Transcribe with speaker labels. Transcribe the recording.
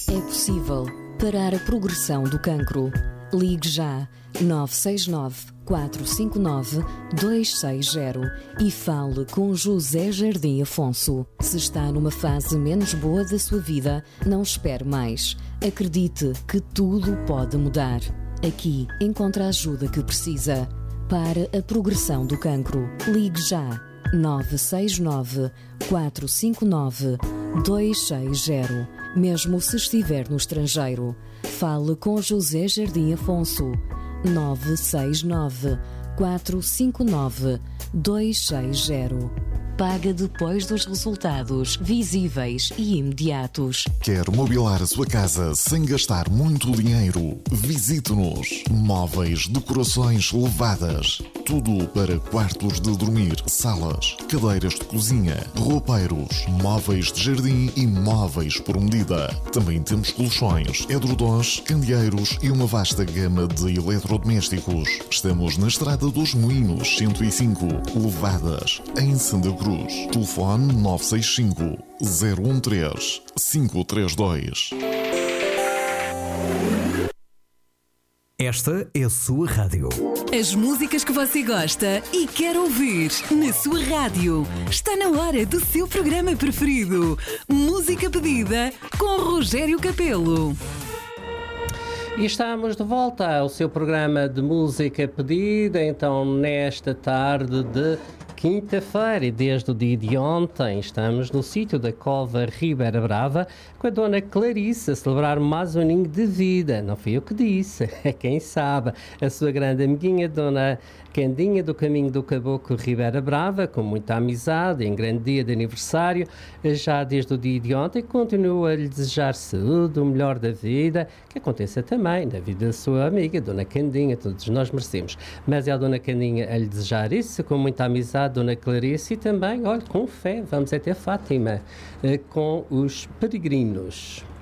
Speaker 1: É possível parar a progressão do cancro. Ligue já 969 459 260 e fale com José Jardim Afonso. Se está numa fase menos boa da sua vida, não espere mais. Acredite que tudo pode mudar. Aqui encontra a ajuda que precisa. Para a progressão do cancro, ligue já 969 459 260. Mesmo se estiver no estrangeiro, fale com José Jardim Afonso. 969 459 260. Paga depois dos resultados visíveis e imediatos.
Speaker 2: Quer mobilar a sua casa sem gastar muito dinheiro? Visite-nos. Móveis, decorações, levadas. Tudo para quartos de dormir, salas, cadeiras de cozinha, roupeiros, móveis de jardim e móveis por medida. Também temos colchões, edredons, candeeiros e uma vasta gama de eletrodomésticos. Estamos na Estrada dos Moinhos, 105, Levadas, em Santa Cruz. Telefone 965 013 532.
Speaker 3: Esta é a sua rádio.
Speaker 4: As músicas que você gosta e quer ouvir na sua rádio. Está na hora do seu programa preferido. Música Pedida com Rogério Capelo.
Speaker 5: E estamos de volta ao seu programa de música pedida, então nesta tarde de quinta-feira e desde o dia de ontem estamos no sítio da Cova Ribeira Brava com a Dona Clarice a celebrar mais um aninho de vida. Não fui eu que disse, é quem sabe. A sua grande amiguinha, Dona Candinha do Caminho do Caboclo Ribeira Brava, com muita amizade, em grande dia de aniversário, já desde o dia de ontem, continuo a lhe desejar saúde, o melhor da vida, que aconteça também na vida da sua amiga, Dona Candinha, todos nós merecemos. Mas é a Dona Candinha a lhe desejar isso, com muita amizade, Dona Clarice, e também, olha, com fé, vamos até Fátima, com os peregrinos.